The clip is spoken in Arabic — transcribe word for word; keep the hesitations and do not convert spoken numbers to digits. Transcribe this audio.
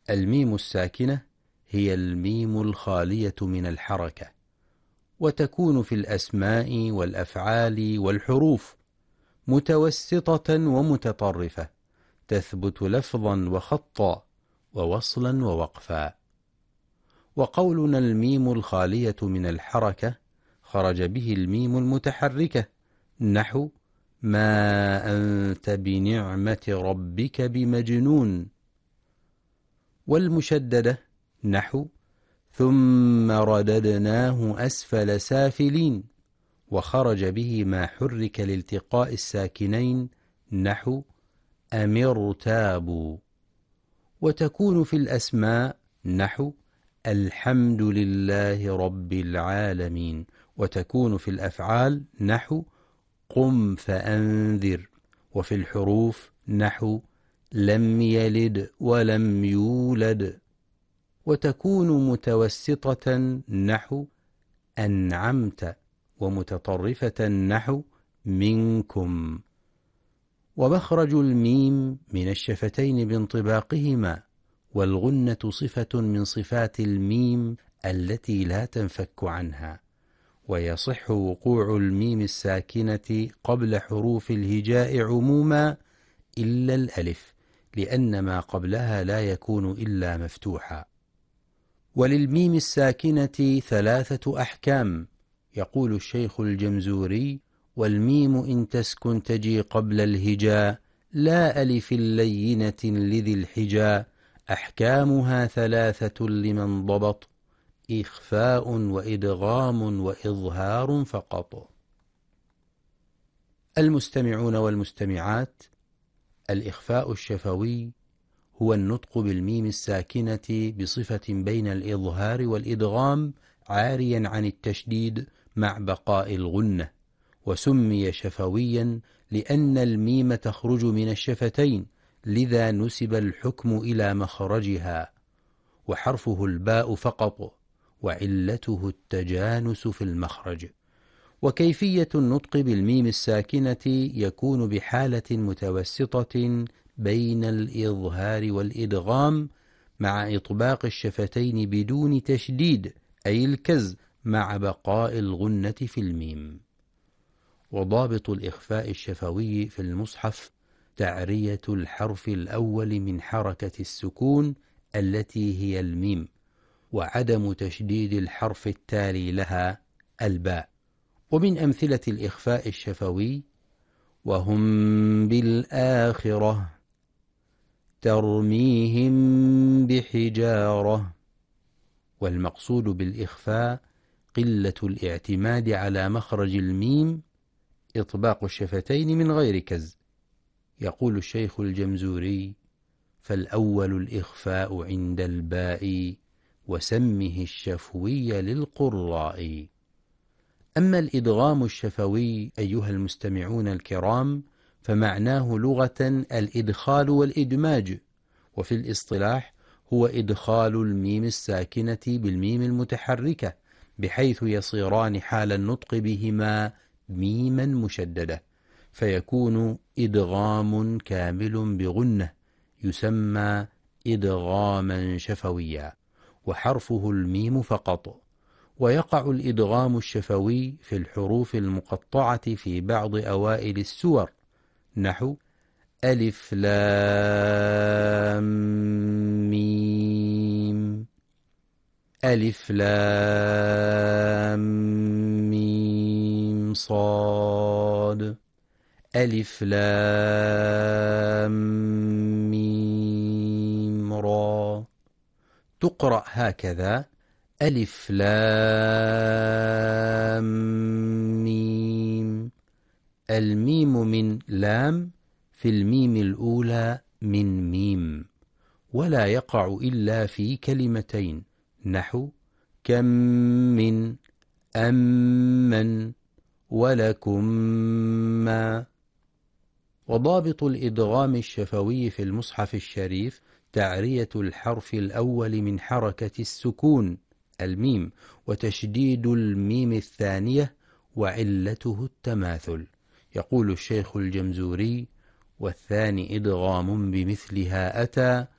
الميم الساكنة هي الميم الخالية من الحركة، وتكون في الأسماء والأفعال والحروف متوسطة ومتطرفة، تثبت لفظا وخطا ووصلا ووقفا. وقولنا الميم الخالية من الحركة خرج به الميم المتحركة، نحو ما أنت بنعمة ربك بمجنون، والمشددة نحو ثم رددناه أسفل سافلين، وخرج به ما حرك لالتقاء الساكنين، نحو أمر تابوا. وتكون في الأسماء نحو الحمد لله رب العالمين، وتكون في الأفعال نحو قم فأنذر، وفي الحروف نحو لم يلد ولم يولد. وتكون متوسطة نحو أنعمت، ومتطرفة نحو منكم. ومخرج الميم من الشفتين بانطباقهما، والغنة صفة من صفات الميم التي لا تنفك عنها. ويصح وقوع الميم الساكنة قبل حروف الهجاء عموما إلا الألف، لأن ما قبلها لا يكون إلا مفتوحا. وللميم الساكنة ثلاثة أحكام. يقول الشيخ الجمزوري: والميم إن تسكن تجي قبل الهجاء لا ألف لينة لذي الحجاء، أحكامها ثلاثة لمن ضبط، إخفاء وإدغام وإظهار فقط. المستمعون والمستمعات، الإخفاء الشفوي هو النطق بالميم الساكنة بصفة بين الإظهار والإدغام، عاريا عن التشديد مع بقاء الغنة، وسمي شفويا لأن الميم تخرج من الشفتين، لذا نسب الحكم إلى مخرجها، وحرفه الباء فقط، وعلته التجانس في المخرج. وكيفية النطق بالميم الساكنة يكون بحالة متوسطة بين الإظهار والإدغام، مع إطباق الشفتين بدون تشديد، أي الكز، مع بقاء الغنة في الميم. وضابط الإخفاء الشفوي في المصحف تعرية الحرف الأول من حركة السكون التي هي الميم، وعدم تشديد الحرف التالي لها الباء. ومن أمثلة الإخفاء الشفوي: وهم بالآخرة ترميهم بحجارة. والمقصود بالإخفاء قلة الاعتماد على مخرج الميم، إطباق الشفتين من غير كز. يقول الشيخ الجمزوري: فالأول الإخفاء عند الباء، وسمه الشفوي للقراء. أما الإدغام الشفوي أيها المستمعون الكرام، فمعناه لغة الإدخال والإدماج، وفي الاصطلاح هو إدخال الميم الساكنة بالميم المتحركة، بحيث يصيران حال النطق بهما ميما مشددة، فيكون إدغام كامل بغنة، يسمى إدغاما شفويا، وحرفه الميم فقط. ويقع الإدغام الشفوي في الحروف المقطعة في بعض أوائل السور، نحو ألف لام ميم، ألف لام ميم صاد، ألف لام ميم را. تقرأ هكذا: ألف لام ميم. الميم من لام في الميم الأولى من ميم، ولا يقع إلا في كلمتين، نحو كم من، أمن، ولكم ما. وضابط الإدغام الشفوي في المصحف الشريف تعرية الحرف الأول من حركة السكون الميم، وتشديد الميم الثانية، وعلته التماثل. يقول الشيخ الجمزوري: والثاني إدغام بمثلها أتى،